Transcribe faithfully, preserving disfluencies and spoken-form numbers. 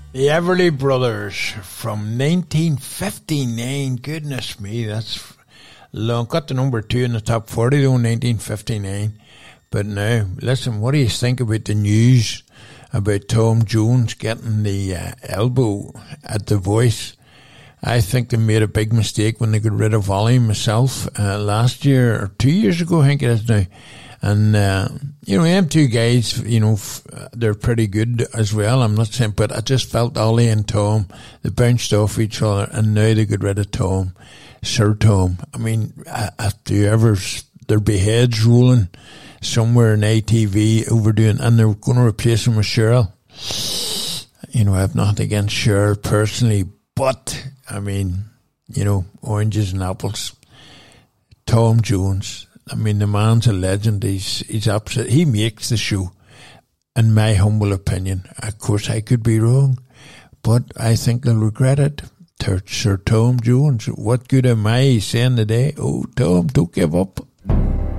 The Everly Brothers from nineteen fifty-nine. Goodness me, that's long. Got the number two in the top forty though, nineteen fifty-nine. But now, listen, what do you think about the news about Tom Jones getting the uh, elbow at The Voice? I think they made a big mistake when they got rid of Ollie myself uh, last year, or two years ago, I think it is now. And, uh, you know, them two guys, you know, f- they're pretty good as well. I'm not saying, but I just felt Ollie and Tom, they bounced off each other, and now they got rid of Tom, Sir Tom. I mean, after you ever, there'd be heads rolling somewhere in I T V overdoing, and they're going to replace him with Cheryl. You know, I have nothing against Cheryl personally, but, I mean, you know, oranges and apples. Tom Jones, I mean, the man's a legend. He's he's upset. He makes the show, in my humble opinion. Of course, I could be wrong, but I think they'll regret it. Sir Tom Jones, what good am I saying today? Oh, Tom, don't give up.